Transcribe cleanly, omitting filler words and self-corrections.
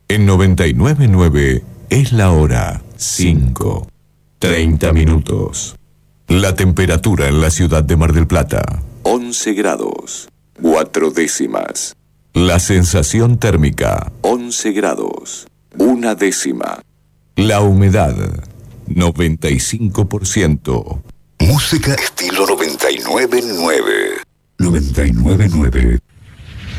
En 99.9 es la hora 5:30 minutos. La temperatura en la ciudad de Mar del Plata, 11 grados, 4 décimas. La sensación térmica, 11 grados, 1 décima. La humedad, 95%. Música estilo 99.9. 99.9.